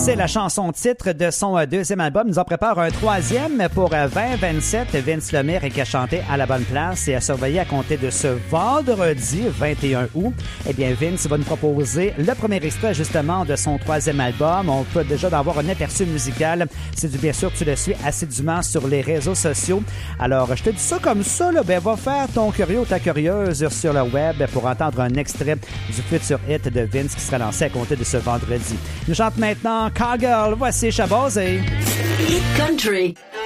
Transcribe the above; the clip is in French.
C'est la chanson titre de son deuxième album. Il nous en prépare un troisième pour 2027. Vince Lemire qui a chanté à la bonne place et à surveiller à compter de ce vendredi 21 août. Eh bien, Vince va nous proposer le premier extrait justement de son troisième album. On peut déjà avoir un aperçu musical. C'est bien sûr, tu le suis assidûment sur les réseaux sociaux. Alors, je te dis ça comme ça, là, ben, va faire ton curieux ou ta curieuse sur le web pour entendre un extrait du futur hit de Vince qui sera lancé à compter de ce vendredi. Nous chante maintenant Cowgirl. Voici Shabazz. Hit Country.